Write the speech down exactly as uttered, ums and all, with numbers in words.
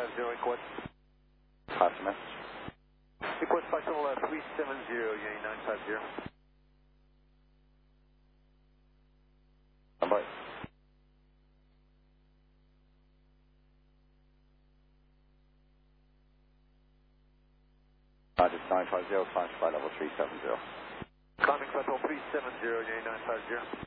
fifty, request. Pass the message. Request Vital uh, three seven zero, Yankee nine five zero. Stand by. Target nine five zero, climb to flight level three seven zero. Climbing Vital three seven zero, Yankee nine five zero.